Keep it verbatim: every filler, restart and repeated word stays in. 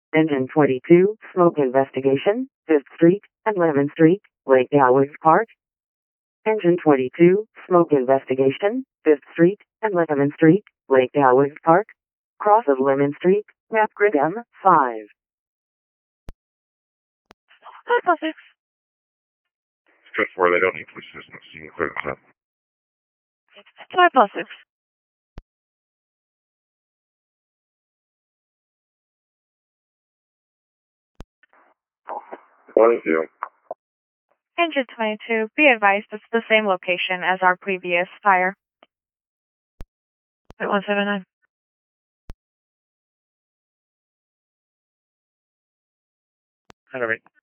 Engine twenty-two, smoke investigation, fifth Street and Lemon Street, Lake Dowers Park. Engine twenty-two, smoke investigation, fifth Street and Lemon Street, Lake Dowers Park. Cross of Lemon Street, map grid M five. Hypothetics. Stress where they don't need police assistance. You can clear this up. Hypothetics. What is you? Engine twenty-two, be advised it's the same location as our previous fire. eight one seven nine. All right.